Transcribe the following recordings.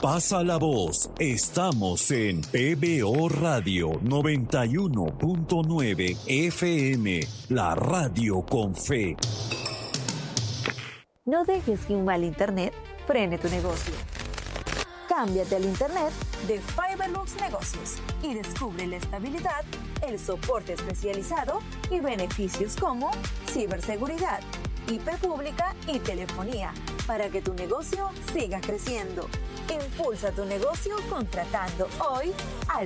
Pasa la voz. Estamos en PBO Radio 91.9 FM, la radio con fe. No dejes que un mal internet frene tu negocio. Cámbiate al internet de Fiberlux Negocios y descubre la estabilidad, el soporte especializado y beneficios como ciberseguridad, IP pública y telefonía para que tu negocio siga creciendo. Impulsa tu negocio contratando hoy al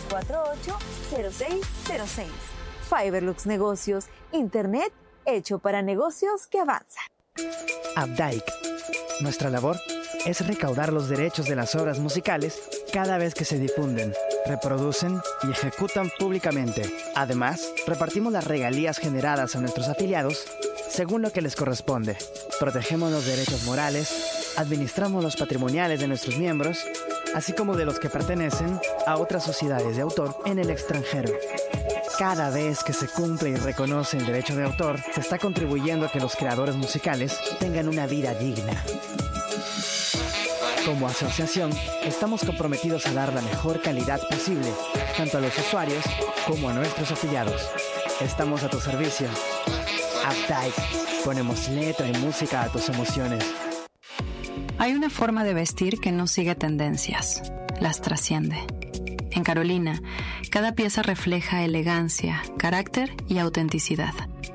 748-0606. Fiberlux Negocios, internet hecho para negocios que avanzan. Updike. Nuestra labor es recaudar los derechos de las obras musicales cada vez que se difunden, reproducen y ejecutan públicamente. Además, repartimos las regalías generadas a nuestros afiliados según lo que les corresponde. Protegemos los derechos morales, administramos los patrimoniales de nuestros miembros, así como de los que pertenecen a otras sociedades de autor en el extranjero. Cada vez que se cumple y reconoce el derecho de autor, se está contribuyendo a que los creadores musicales tengan una vida digna. Como asociación, estamos comprometidos a dar la mejor calidad posible, tanto a los usuarios como a nuestros afiliados. Estamos a tu servicio. Updike. Ponemos letra y música a tus emociones. Hay una forma de vestir que no sigue tendencias, las trasciende. En Carolina, cada pieza refleja elegancia, carácter y autenticidad.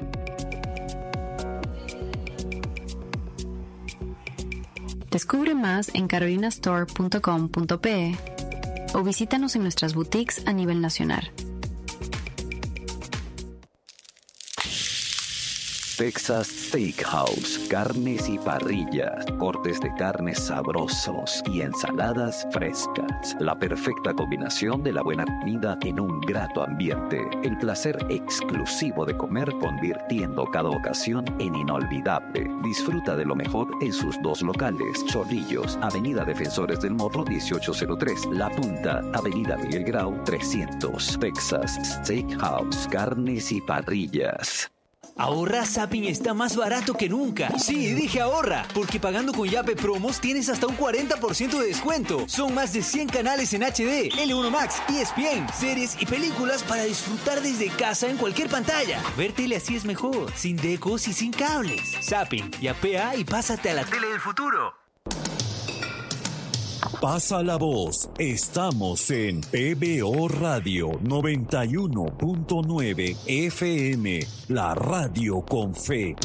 Descubre más en carolinastore.com.pe o visítanos en nuestras boutiques a nivel nacional. Texas Steakhouse, carnes y parrillas, cortes de carnes sabrosos y ensaladas frescas. La perfecta combinación de la buena comida en un grato ambiente. El placer exclusivo de comer convirtiendo cada ocasión en inolvidable. Disfruta de lo mejor en sus dos locales. Chorrillos, Avenida Defensores del Morro 1803. La Punta, Avenida Miguel Grau 300. Texas Steakhouse, carnes y parrillas. Ahorra Zapping está más barato que nunca. Sí, dije ahorra, porque pagando con Yape Promos tienes hasta un 40% de descuento. Son más de 100 canales en HD, L1 Max, ESPN, series y películas para disfrutar desde casa en cualquier pantalla. Ver tele así es mejor, sin decos y sin cables. Zapping, yapea y pásate a la tele del futuro. Pasa la voz. Estamos en PBO Radio 91.9 FM, la radio con fe.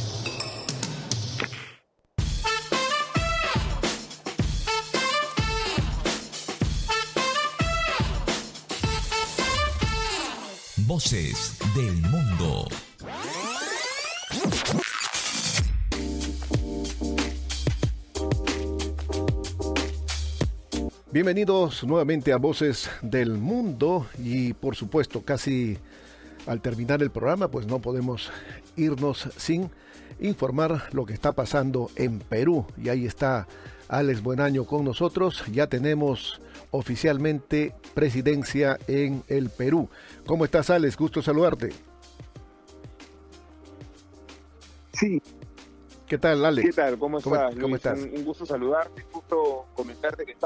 Voces del mundo. Bienvenidos nuevamente a Voces del Mundo y por supuesto casi al terminar el programa pues no podemos irnos sin informar lo que está pasando en Perú y ahí está Alex Buenaño con nosotros. Ya tenemos oficialmente presidencia en el Perú. ¿Cómo estás, Alex? Gusto saludarte. Sí. ¿Qué tal, Alex? ¿Qué tal? ¿Cómo estás? ¿Cómo estás? Un gusto saludarte, justo comentarte que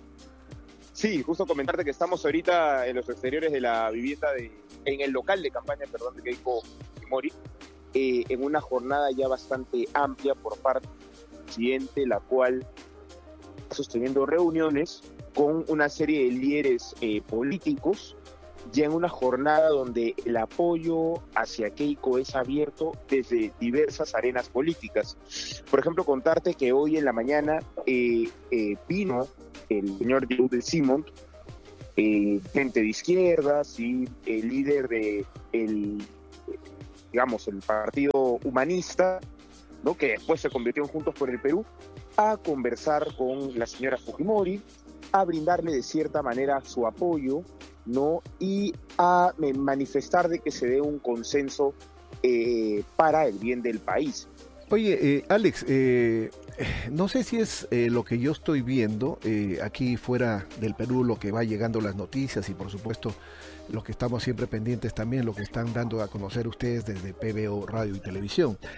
estamos ahorita en los exteriores de la vivienda en el local de campaña, de Keiko Fujimori, en una jornada ya bastante amplia por parte del presidente, la cual está sosteniendo reuniones con una serie de líderes políticos, ya en una jornada donde el apoyo hacia Keiko es abierto desde diversas arenas políticas. Por ejemplo, contarte que hoy en la mañana vino el señor Diego Simón, gente de izquierdas y el líder de el Partido Humanista, ¿no?, que después se convirtió en Juntos por el Perú, a conversar con la señora Fujimori, a brindarle de cierta manera su apoyo, ¿no?, y a manifestar de que se dé un consenso para el bien del país. Oye, Alex, no sé si es lo que yo estoy viendo aquí fuera del Perú, lo que va llegando las noticias y por supuesto lo que estamos siempre pendientes también, lo que están dando a conocer ustedes desde PBO Radio y Televisión.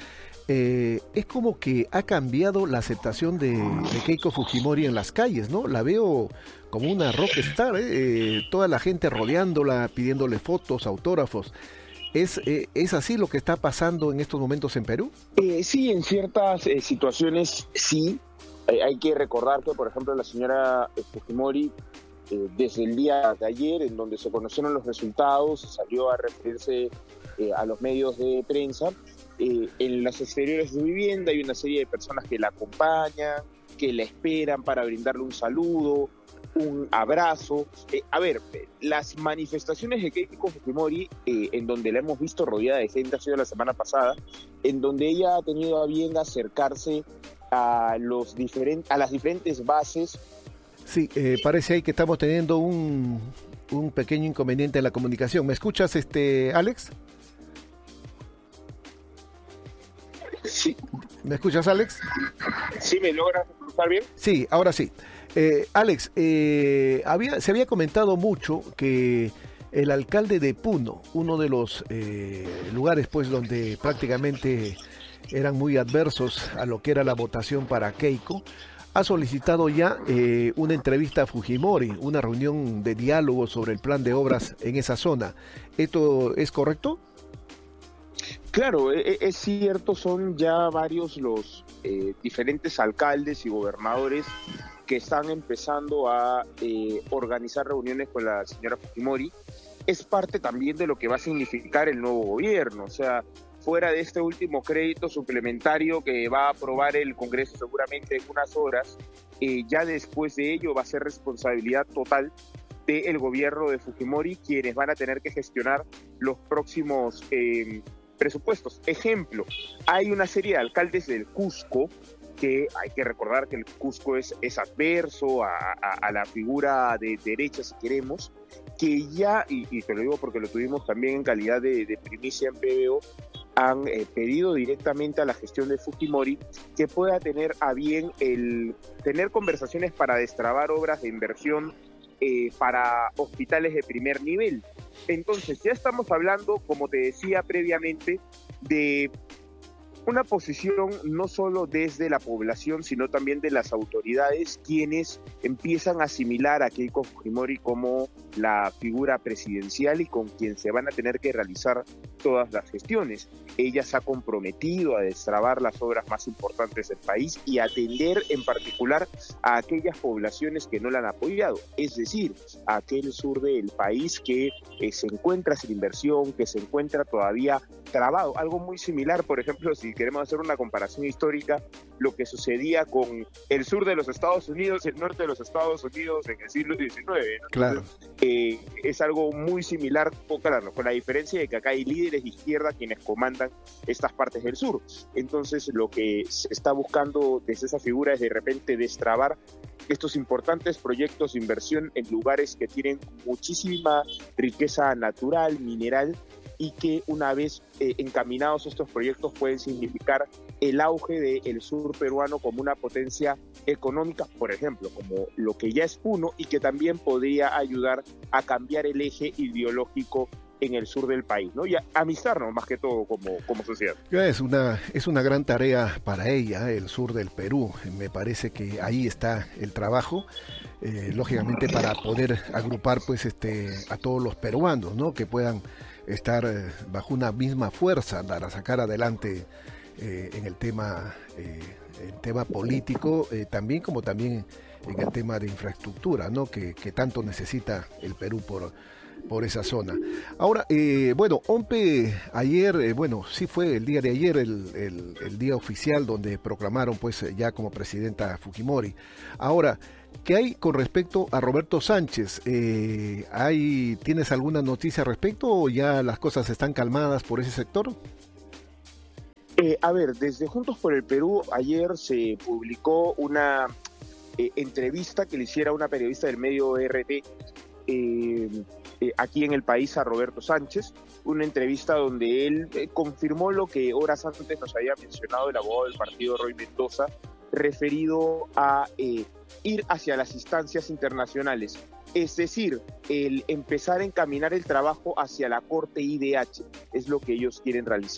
es como que ha cambiado la aceptación de Keiko Fujimori en las calles, ¿no? La veo como una rockstar, toda la gente rodeándola, pidiéndole fotos, autógrafos. ¿Es así lo que está pasando en estos momentos en Perú? Sí, en ciertas situaciones sí. Hay que recordar que, por ejemplo, la señora Fujimori, desde el día de ayer, en donde se conocieron los resultados, salió a referirse a los medios de prensa. En los exteriores de su vivienda hay una serie de personas que la acompañan, que la esperan para brindarle un saludo, un abrazo. Las manifestaciones de Keiko Fujimori, en donde la hemos visto rodeada de gente, ha sido la semana pasada, en donde ella ha tenido a bien acercarse a las diferentes bases. Sí, parece ahí que estamos teniendo un pequeño inconveniente en la comunicación. ¿Me escuchas, Alex? Sí. ¿Me escuchas, Alex? ¿Sí me logras escuchar bien? Sí, ahora sí. Alex, se había comentado mucho que el alcalde de Puno, uno de los lugares pues donde prácticamente eran muy adversos a lo que era la votación para Keiko, ha solicitado ya una entrevista a Fujimori, una reunión de diálogo sobre el plan de obras en esa zona. ¿Esto es correcto? Claro, es cierto, son ya varios los diferentes alcaldes y gobernadores que están empezando a organizar reuniones con la señora Fujimori. Es parte también de lo que va a significar el nuevo gobierno, o sea, fuera de este último crédito suplementario que va a aprobar el Congreso seguramente en unas horas, ya después de ello va a ser responsabilidad total del gobierno de Fujimori quienes van a tener que gestionar los próximos presupuestos. Ejemplo, hay una serie de alcaldes del Cusco, que hay que recordar que el Cusco es adverso a la figura de derecha, si queremos, que ya, y te lo digo porque lo tuvimos también en calidad de primicia en PBO, han pedido directamente a la gestión de Fujimori que pueda tener a bien tener conversaciones para destrabar obras de inversión para hospitales de primer nivel. Entonces ya estamos hablando, como te decía previamente, de una posición no solo desde la población, sino también de las autoridades, quienes empiezan a asimilar a Keiko Fujimori como la figura presidencial y con quien se van a tener que realizar todas las gestiones. Ella se ha comprometido a destrabar las obras más importantes del país y atender en particular a aquellas poblaciones que no la han apoyado, es decir, a aquel sur del país que se encuentra sin inversión, que se encuentra todavía trabado. Algo muy similar, por ejemplo, si queremos hacer una comparación histórica, lo que sucedía con el sur de los Estados Unidos y el norte de los Estados Unidos en el siglo XIX, ¿no? Claro. Es algo muy similar, claro, con la diferencia de que acá hay líderes de izquierda quienes comandan estas partes del sur. Entonces, lo que se está buscando desde esa figura es de repente destrabar estos importantes proyectos de inversión en lugares que tienen muchísima riqueza natural, mineral, y que una vez encaminados estos proyectos pueden significar el auge del sur peruano como una potencia económica, por ejemplo, como lo que ya es Puno, y que también podría ayudar a cambiar el eje ideológico en el sur del país, ¿no? Y amistarnos más que todo como sociedad. Es una gran tarea para ella, el sur del Perú. Me parece que ahí está el trabajo, lógicamente para poder agrupar pues a todos los peruanos, ¿no? Que puedan estar bajo una misma fuerza para sacar adelante en el tema político, también como también en el tema de infraestructura, ¿no? Que tanto necesita el Perú por esa zona. Ahora, OMPE ayer, sí fue el día de ayer el día oficial donde proclamaron pues ya como presidenta Fujimori. Ahora, ¿qué hay con respecto a Roberto Sánchez? ¿Tienes alguna noticia al respecto o ya las cosas están calmadas por ese sector? Desde Juntos por el Perú, ayer se publicó una entrevista que le hiciera una periodista del medio RT aquí en el país a Roberto Sánchez, una entrevista donde él confirmó lo que horas antes nos había mencionado el abogado del partido Roy Mendoza, referido a ir hacia las instancias internacionales, es decir, el empezar a encaminar el trabajo hacia la Corte IDH, es lo que ellos quieren realizar.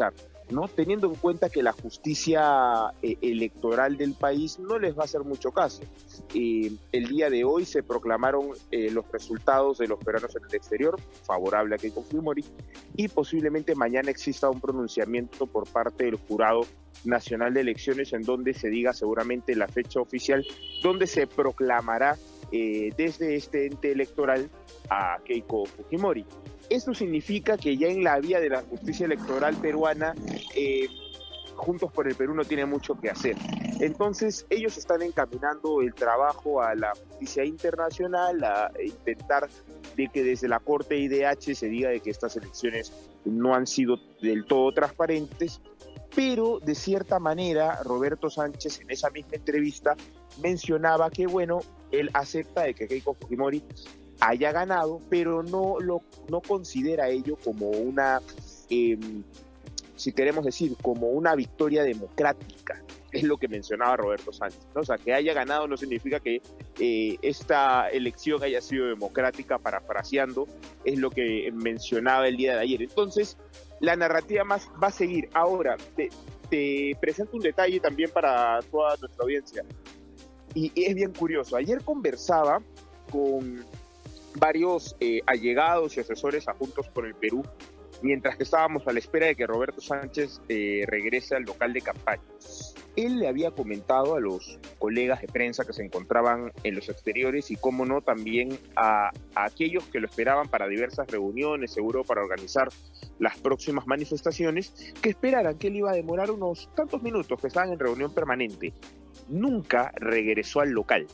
¿no? Teniendo en cuenta que la justicia electoral del país no les va a hacer mucho caso. El día de hoy se proclamaron los resultados de los peruanos en el exterior, favorable a Keiko Fujimori, y posiblemente mañana exista un pronunciamiento por parte del Jurado Nacional de Elecciones en donde se diga seguramente la fecha oficial, donde se proclamará desde este ente electoral a Keiko Fujimori. Esto significa que ya en la vía de la justicia electoral peruana, Juntos por el Perú no tiene mucho que hacer. Entonces, ellos están encaminando el trabajo a la justicia internacional, a intentar de que desde la Corte IDH se diga de que estas elecciones no han sido del todo transparentes, pero de cierta manera Roberto Sánchez en esa misma entrevista mencionaba que, bueno, él acepta de que Keiko Fujimori haya ganado, pero no considera ello como una, si queremos decir, como una victoria democrática. Es lo que mencionaba Roberto Sánchez, ¿no? O sea, que haya ganado no significa que esta elección haya sido democrática, parafraseando, es lo que mencionaba el día de ayer. Entonces, la narrativa más va a seguir. Ahora, te presento un detalle también para toda nuestra audiencia. Y es bien curioso. Ayer conversaba con varios allegados y asesores a Juntos por el Perú, mientras que estábamos a la espera de que Roberto Sánchez regrese al local de campaña. Él le había comentado a los colegas de prensa que se encontraban en los exteriores y, cómo no, también a aquellos que lo esperaban para diversas reuniones, seguro para organizar las próximas manifestaciones, que esperaran que él iba a demorar unos tantos minutos, que estaban en reunión permanente. Nunca regresó al local.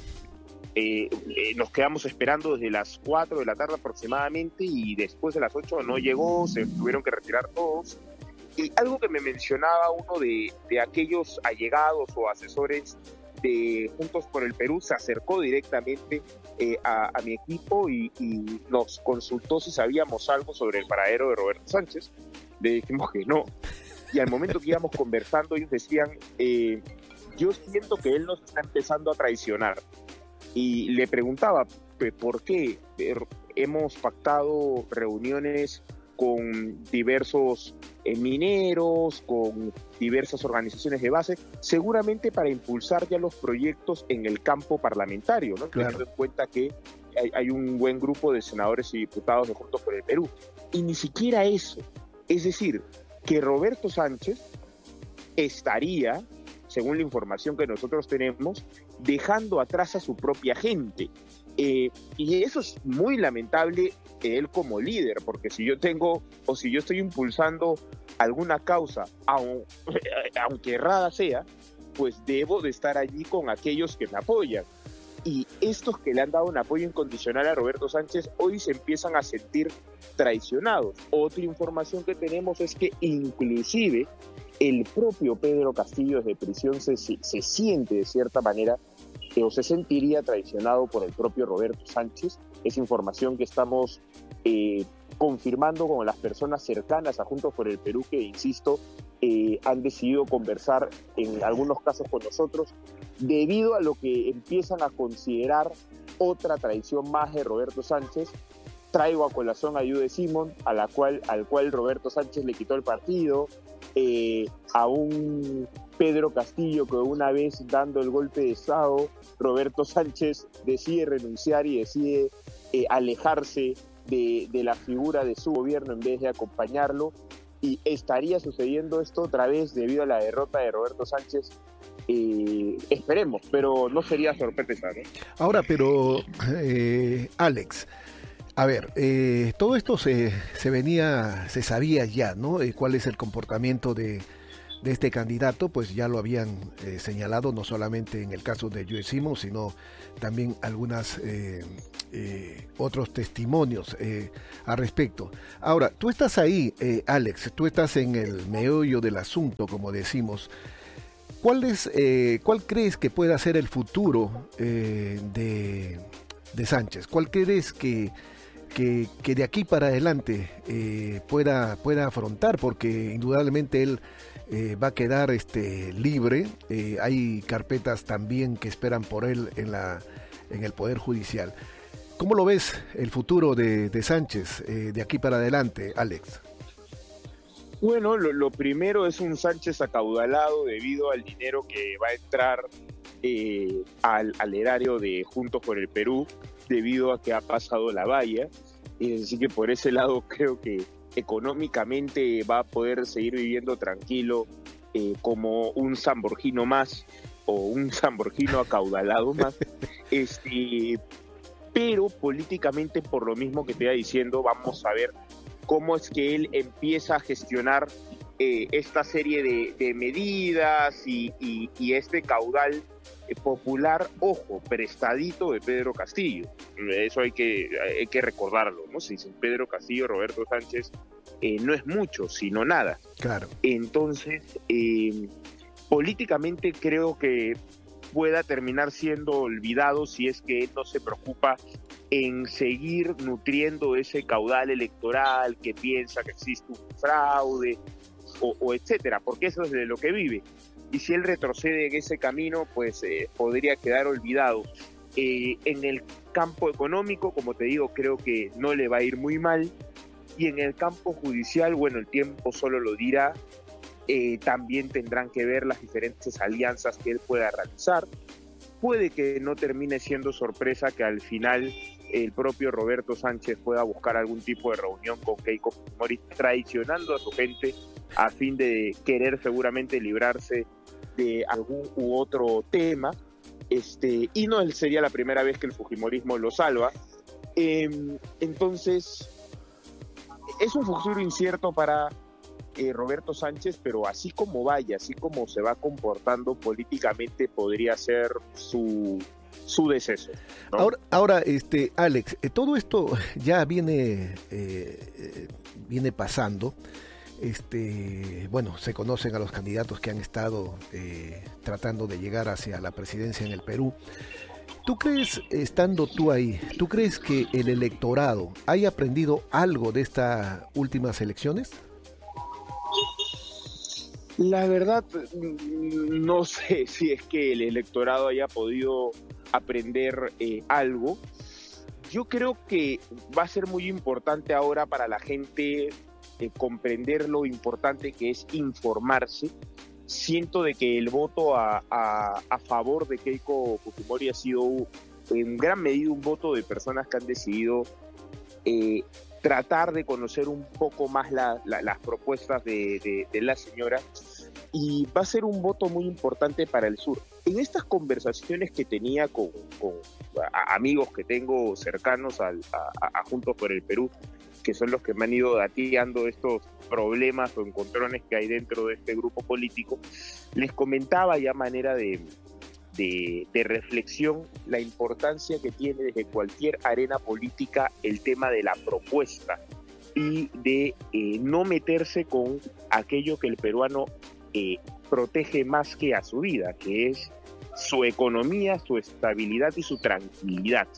Nos quedamos esperando desde las 4 de la tarde aproximadamente y después de las 8 no llegó, se tuvieron que retirar todos. Y algo que me mencionaba uno de aquellos allegados o asesores de Juntos por el Perú, se acercó directamente a mi equipo y nos consultó si sabíamos algo sobre el paradero de Roberto Sánchez. Le dijimos que no. Y al momento que íbamos conversando, ellos decían, yo siento que él nos está empezando a traicionar. Y le preguntaba, ¿por qué? Hemos pactado reuniones con diversos mineros, con diversas organizaciones de base, seguramente para impulsar ya los proyectos en el campo parlamentario, ¿no? Claro. Teniendo en cuenta que hay un buen grupo de senadores y diputados de Juntos por el Perú. Y ni siquiera eso. Es decir, que Roberto Sánchez estaría, según la información que nosotros tenemos, dejando atrás a su propia gente. Y eso es muy lamentable él como líder, porque si yo estoy impulsando alguna causa, aunque errada sea, pues debo de estar allí con aquellos que me apoyan. Y estos que le han dado un apoyo incondicional a Roberto Sánchez hoy se empiezan a sentir traicionados. Otra información que tenemos es que inclusive el propio Pedro Castillo desde prisión se siente de cierta manera o se sentiría traicionado por el propio Roberto Sánchez. Es información que estamos confirmando con las personas cercanas a Juntos por el Perú que, insisto, han decidido conversar en algunos casos con nosotros debido a lo que empiezan a considerar otra traición más de Roberto Sánchez. Traigo a colación a Jude Simon, al cual Roberto Sánchez le quitó el partido, a un Pedro Castillo que una vez dando el golpe de Estado, Roberto Sánchez decide renunciar y decide alejarse de la figura de su gobierno en vez de acompañarlo, y estaría sucediendo esto otra vez debido a la derrota de Roberto Sánchez. Esperemos, pero no sería sorpresa, ¿no? Ahora, pero Alex, a ver, todo esto se sabía ya, ¿no? ¿Cuál es el comportamiento de este candidato? Pues ya lo habían señalado, no solamente en el caso de Jude Simon, sino también algunas otros testimonios al respecto. Ahora, tú estás ahí, Alex, tú estás en el meollo del asunto, como decimos. ¿Cuál crees que pueda ser el futuro de Sánchez? ¿Cuál crees que de aquí para adelante pueda afrontar? Porque indudablemente él va a quedar libre. Hay carpetas también que esperan por él en el Poder Judicial. ¿Cómo lo ves el futuro de Sánchez de aquí para adelante, Alex? Bueno, lo primero es un Sánchez acaudalado debido al dinero que va a entrar al erario de Juntos por el Perú, debido a que ha pasado la valla. Así que por ese lado creo que económicamente va a poder seguir viviendo tranquilo, como un Samborghino más, o un Samborghino acaudalado más. Pero políticamente, por lo mismo que te iba diciendo, vamos a ver cómo es que él empieza a gestionar esta serie de medidas y este caudal popular, ojo, prestadito de Pedro Castillo. Eso hay que recordarlo, ¿no? Si sin Pedro Castillo, Roberto Sánchez no es mucho, sino nada. Claro. Entonces, políticamente creo que pueda terminar siendo olvidado si es que él no se preocupa en seguir nutriendo ese caudal electoral que piensa que existe un fraude o etcétera, porque eso es de lo que vive. Y si él retrocede en ese camino, pues podría quedar olvidado. En el campo económico, como te digo, creo que no le va a ir muy mal. Y en el campo judicial, bueno, el tiempo solo lo dirá. También tendrán que ver las diferentes alianzas que él pueda realizar. Puede que no termine siendo sorpresa que al final el propio Roberto Sánchez pueda buscar algún tipo de reunión con Keiko Fujimori, traicionando a su gente a fin de querer seguramente librarse de algún u otro tema, y no sería la primera vez que el fujimorismo lo salva. Entonces, es un futuro incierto para Roberto Sánchez, pero así como vaya, así como se va comportando políticamente, podría ser su deceso, ¿no? Ahora, Alex, todo esto ya viene pasando. Bueno, se conocen a los candidatos que han estado tratando de llegar hacia la presidencia en el Perú. ¿Tú crees, estando tú ahí, tú crees que el electorado haya aprendido algo de estas últimas elecciones? La verdad, no sé si es que el electorado haya podido aprender algo. Yo creo que va a ser muy importante ahora para la gente comprender lo importante que es informarse. Siento de que el voto a favor de Keiko Fujimori ha sido en gran medida un voto de personas que han decidido tratar de conocer un poco más las propuestas de la señora, y va a ser un voto muy importante para el sur. En estas conversaciones que tenía con amigos que tengo cercanos a Juntos por el Perú, que son los que me han ido dateando estos problemas o encontrones que hay dentro de este grupo político, les comentaba ya a manera de reflexión la importancia que tiene desde cualquier arena política el tema de la propuesta y de no meterse con aquello que el peruano protege más que a su vida, que es su economía, su estabilidad y su tranquilidad.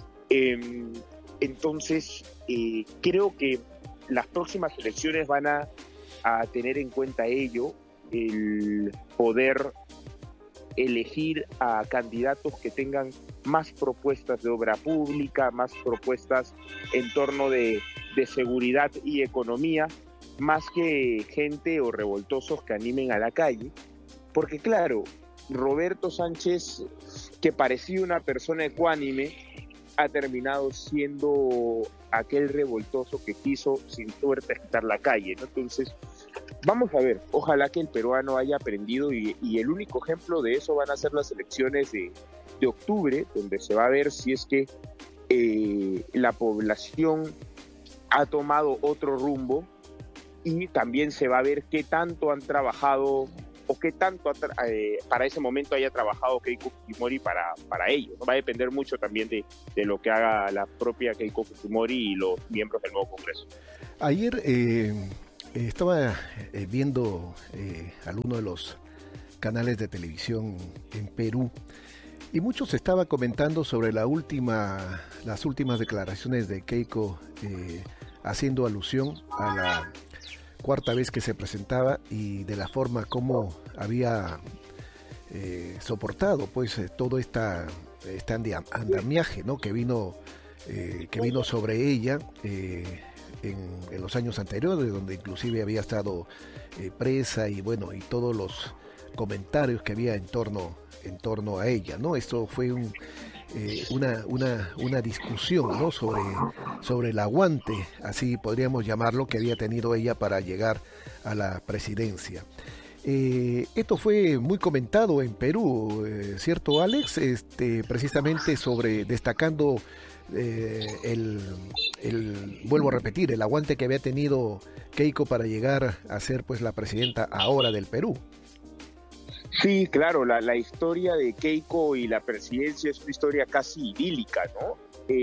Entonces, creo que las próximas elecciones van a tener en cuenta ello, el poder elegir a candidatos que tengan más propuestas de obra pública, más propuestas en torno de seguridad y economía, más que gente o revoltosos que animen a la calle. Porque claro, Roberto Sánchez, que parecía una persona ecuánime, ha terminado siendo aquel revoltoso que quiso sin suerte quitar la calle, ¿no? Entonces, vamos a ver, ojalá que el peruano haya aprendido, y el único ejemplo de eso van a ser las elecciones de octubre, donde se va a ver si es que la población ha tomado otro rumbo, y también se va a ver qué tanto han trabajado o qué tanto para ese momento haya trabajado Keiko Fujimori para ello, ¿no? Va a depender mucho también de lo que haga la propia Keiko Fujimori y los miembros del nuevo Congreso. Ayer estaba viendo alguno de los canales de televisión en Perú, y muchos estaban comentando sobre las últimas declaraciones de Keiko, haciendo alusión a la cuarta vez que se presentaba y de la forma como había soportado pues todo este andamiaje, ¿no? que vino sobre ella, en los años anteriores, donde inclusive había estado presa y bueno, y todos los comentarios que había en torno a ella, ¿no? Esto fue una discusión, ¿no? sobre el aguante, así podríamos llamarlo, que había tenido ella para llegar a la presidencia. Esto fue muy comentado en Perú, ¿cierto, Alex? Precisamente destacando vuelvo a repetir, el aguante que había tenido Keiko para llegar a ser pues la presidenta ahora del Perú. Sí, claro, la historia de Keiko y la presidencia es una historia casi idílica, ¿no?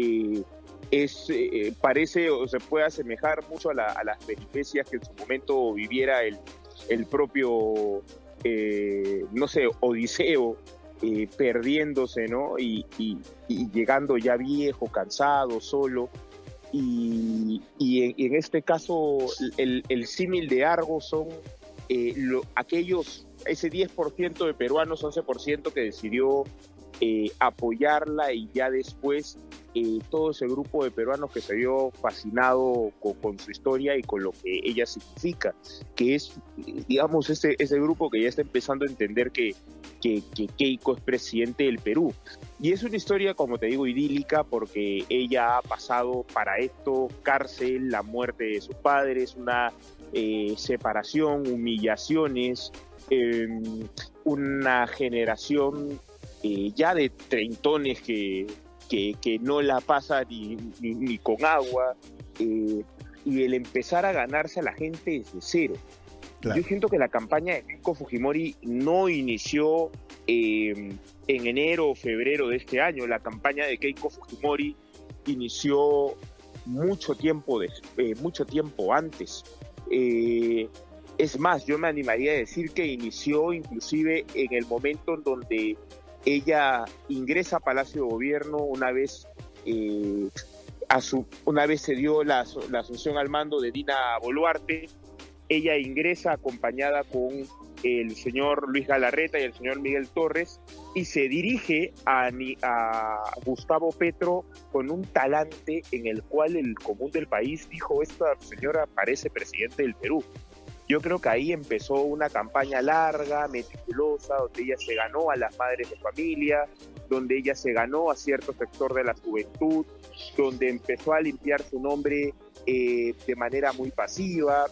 Parece o se puede asemejar mucho a las peripecias que en su momento viviera el propio, no sé, Odiseo, perdiéndose, ¿no? Y llegando ya viejo, cansado, solo. Y en este caso, el símil de Argos son ese 10% de peruanos, 11% que decidió apoyarla, y ya después todo ese grupo de peruanos que se vio fascinado con su historia y con lo que ella significa, que es, digamos, ese grupo que ya está empezando a entender que Keiko es presidente del Perú. Y es una historia, como te digo, idílica, porque ella ha pasado para esto cárcel, la muerte de sus padres, una separación, humillaciones, una generación ya de treintones que no la pasa ni con agua, y el empezar a ganarse a la gente desde cero. Claro. Yo siento que la campaña de Keiko Fujimori no inició en enero o febrero de este año. La campaña de Keiko Fujimori inició mucho tiempo antes. Es más, yo me animaría a decir que inició inclusive en el momento en donde ella ingresa a Palacio de Gobierno, una vez se dio la asunción al mando de Dina Boluarte. Ella ingresa acompañada con el señor Luis Galarreta y el señor Miguel Torres, y se dirige a Gustavo Petro con un talante en el cual el común del país dijo: esta señora parece presidente del Perú. Yo creo que ahí empezó una campaña larga, meticulosa, donde ella se ganó a las madres de familia, donde ella se ganó a cierto sector de la juventud, donde empezó a limpiar su nombre de manera muy pasiva,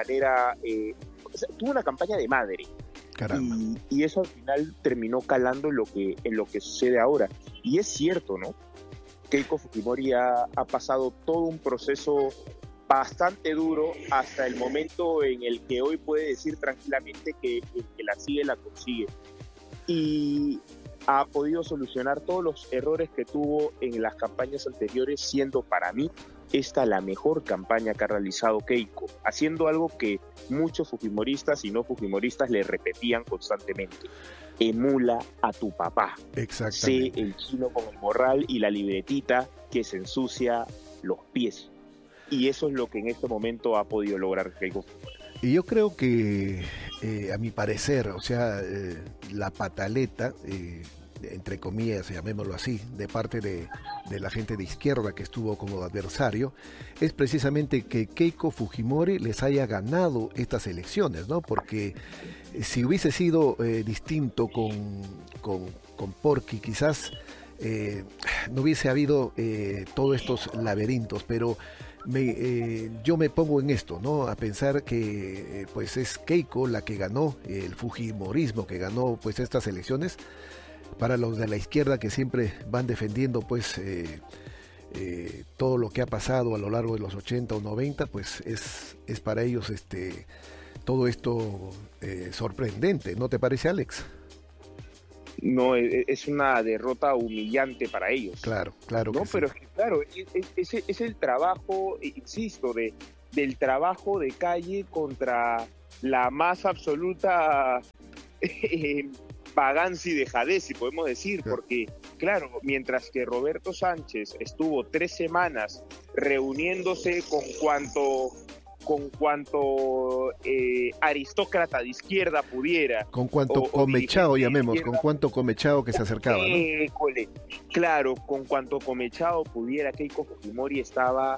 tuvo una campaña de madre. Y eso al final terminó calando en lo que sucede ahora. Y es cierto, ¿no? Keiko Fujimori ha pasado todo un proceso bastante duro hasta el momento en el que hoy puede decir tranquilamente que el que la sigue la consigue, y ha podido solucionar todos los errores que tuvo en las campañas anteriores, siendo para mí esta la mejor campaña que ha realizado Keiko, haciendo algo que muchos fujimoristas y no fujimoristas le repetían constantemente: emula a tu papá. Exactamente. Sé el chino con el morral y la libretita que se ensucia los pies. Y eso es lo que en este momento ha podido lograr Keiko Fujimori. Y yo creo que, a mi parecer, o sea, la pataleta, entre comillas, llamémoslo así, de parte de la gente de izquierda que estuvo como adversario, es precisamente que Keiko Fujimori les haya ganado estas elecciones, ¿no? Porque si hubiese sido distinto con Porky, quizás no hubiese habido todos estos laberintos, pero yo me pongo en esto, ¿no? A pensar que pues es Keiko la que ganó, el fujimorismo que ganó pues estas elecciones. Para los de la izquierda que siempre van defendiendo pues todo lo que ha pasado a lo largo de los 80 o 90, pues es para ellos todo esto sorprendente, ¿no te parece, Alex? No, es una derrota humillante para ellos. Claro ¿no? Que pero sí. Claro, es el trabajo, insisto, del trabajo de calle contra la más absoluta vagancia y dejadez, si podemos decir, porque, claro, mientras que Roberto Sánchez estuvo 3 semanas reuniéndose con cuanto aristócrata de izquierda pudiera. Con cuanto comechado, llamemos, con cuanto comechado que se acercaba, ¿no? Claro, con cuanto comechado pudiera, Keiko Fujimori estaba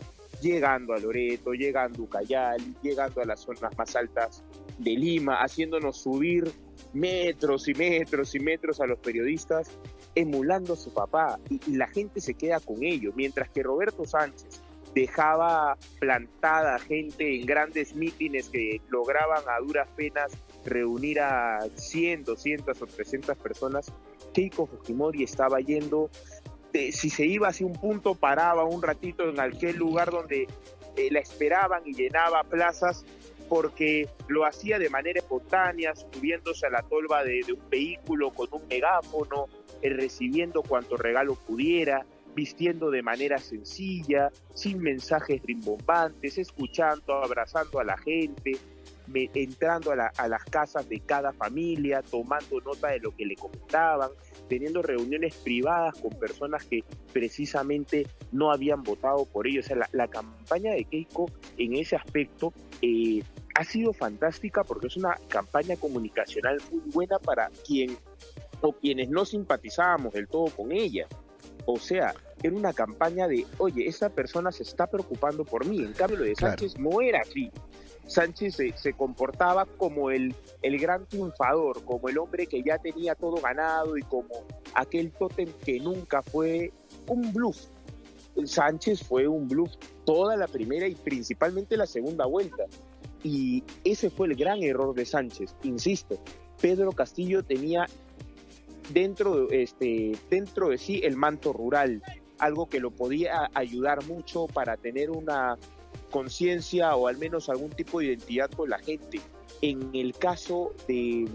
llegando a Loreto, llegando a Ucayali, llegando a las zonas más altas de Lima, haciéndonos subir metros y metros y metros a los periodistas, emulando a su papá, y la gente se queda con ello, mientras que Roberto Sánchez dejaba plantada gente en grandes mítines que lograban a duras penas reunir a 100, 200 o 300 personas. Keiko Fujimori estaba yendo, si se iba hacia un punto, paraba un ratito en aquel lugar donde la esperaban y llenaba plazas, porque lo hacía de manera espontánea, subiéndose a la tolva de un vehículo con un megáfono, recibiendo cuanto regalo pudiera, vistiendo de manera sencilla, sin mensajes rimbombantes, escuchando, abrazando a la gente, entrando a las casas de cada familia, tomando nota de lo que le comentaban, teniendo reuniones privadas con personas que precisamente no habían votado por ellos. O sea, la campaña de Keiko en ese aspecto ha sido fantástica, porque es una campaña comunicacional muy buena para quienes no simpatizábamos del todo con ella. O sea, era una campaña de, oye, esta persona se está preocupando por mí. En cambio, lo de Sánchez no era así. Sánchez se comportaba como el gran triunfador, como el hombre que ya tenía todo ganado y como aquel tótem que nunca fue un bluff. Sánchez fue un bluff toda la primera y principalmente la segunda vuelta. Y ese fue el gran error de Sánchez. Insisto, Pedro Castillo tenía dentro de sí el manto rural, algo que lo podía ayudar mucho para tener una conciencia o al menos algún tipo de identidad con la gente. En el caso de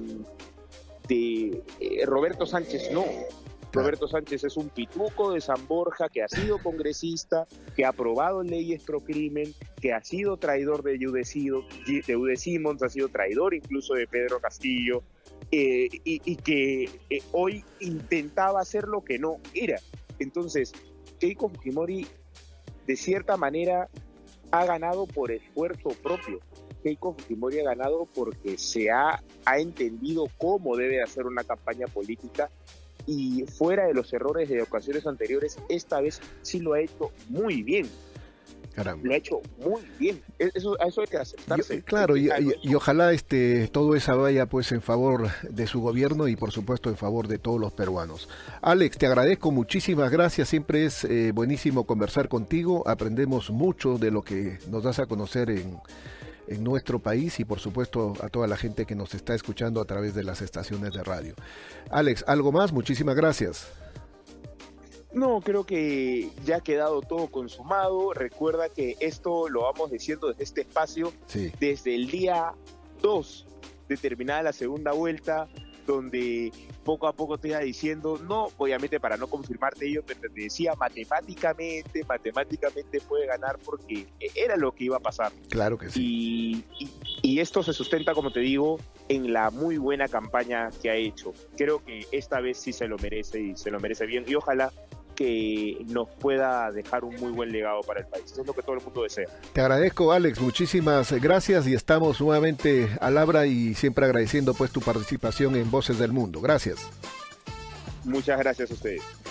Roberto Sánchez, no. Roberto Sánchez es un pituco de San Borja que ha sido congresista, que ha aprobado leyes pro crimen, que ha sido traidor de Ude Simons, ha sido traidor incluso de Pedro Castillo, y que hoy intentaba hacer lo que no era. Entonces, Keiko Fujimori de cierta manera ha ganado por esfuerzo propio. Keiko Fujimori ha ganado porque se ha entendido cómo debe hacer una campaña política, y fuera de los errores de ocasiones anteriores, esta vez sí lo ha hecho muy bien. Caramba. Lo ha hecho muy bien. Eso hay que aceptarse. Claro, y ojalá todo eso vaya pues en favor de su gobierno y por supuesto en favor de todos los peruanos. Alex, te agradezco, muchísimas gracias. Siempre es buenísimo conversar contigo. Aprendemos mucho de lo que nos das a conocer en nuestro país y por supuesto a toda la gente que nos está escuchando a través de las estaciones de radio. Alex, ¿algo más? Muchísimas gracias. No, creo que ya ha quedado todo consumado. Recuerda que esto lo vamos diciendo desde este espacio, sí, desde el día 2 de terminada la segunda vuelta, donde poco a poco te iba diciendo, no, obviamente para no confirmarte ello, pero te decía matemáticamente puede ganar, porque era lo que iba a pasar. Claro que sí. Y esto se sustenta, como te digo, en la muy buena campaña que ha hecho. Creo que esta vez sí se lo merece, y se lo merece bien, y ojalá que nos pueda dejar un muy buen legado para el país. Eso es lo que todo el mundo desea. Te agradezco, Alex, muchísimas gracias, y estamos nuevamente al habla y siempre agradeciendo pues tu participación en Voces del Mundo. Gracias. Muchas gracias a ustedes.